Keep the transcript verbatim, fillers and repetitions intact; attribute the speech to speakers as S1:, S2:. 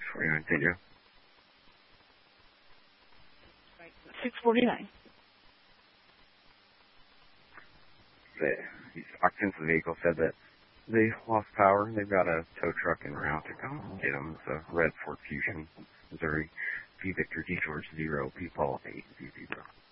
S1: six forty-nine, Saint Joe.
S2: six forty-nine.
S1: The occupants of the vehicle said that they lost power. They've got a tow truck en route to come get them. It's a red Ford Fusion, Missouri. P Victor G George zero, P Paul eight, Z zero.